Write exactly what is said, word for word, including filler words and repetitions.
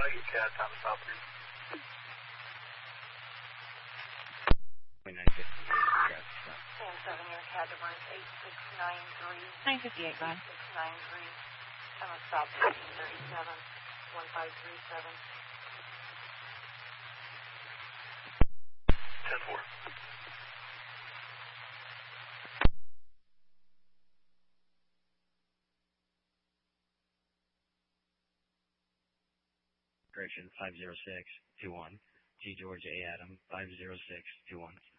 you cat on the property. nine fifty-eight, traffic stop. ten seven, your cat to run eight six nine three. nine fifty-eight, go ahead. six nine three. I'm going to stop fifteen thirty-seven, one five three seven. ten four. Correction, five zero six two one. G George A Adam, five zero six two one.